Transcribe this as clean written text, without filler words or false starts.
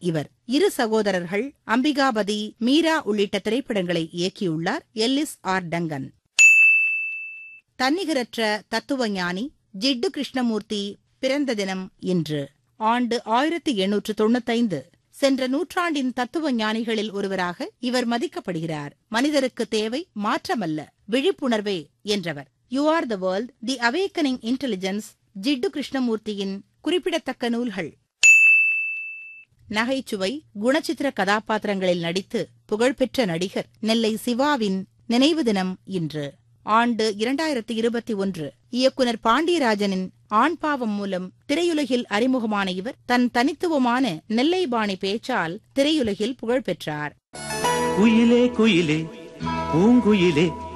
இவர். இரு சகோதரர்கள் அம்பிகாபதி, மீரா உள்ளிட்ட திரைப்படங்களை இயக்கியுள்ளார் எல்லிஸ் ஆர் டங்கன். தன்னிகரற்ற தத்துவ ஞானி ஜிட்டு கிருஷ்ணமூர்த்தி பிறந்த தினம் இன்று. ஆண்டு 1895. சென்ற நூற்றாண்டின் தத்துவ ஞானிகளில் ஒருவராக இவர் மதிக்கப்படுகிறார். மனிதருக்கு தேவை மாற்றமல்ல, விழிப்புணர்வே என்றவர். You are the world, the awakening intelligence, ஜிட்டு கிருஷ்ணமூர்த்தியின் குறிப்பிடத்தக்க நூல்கள். நகைச்சுவை, குணச்சித்திர கதாபாத்திரங்களில் நடித்து புகழ்பெற்ற நடிகர் நெல்லை சிவாவின் நினைவு தினம் இன்று. ஆண்டு 2021. இயக்குனர் பாண்டியராஜனின் ஆண் பாவம் மூலம் திரையுலகில் அறிமுகமான இவர் தன் தனித்துவமான நெல்லை பாணி பேச்சால் திரையுலகில் புகழ் பெற்றார். குயிலே குயிலே பூங்குயிலே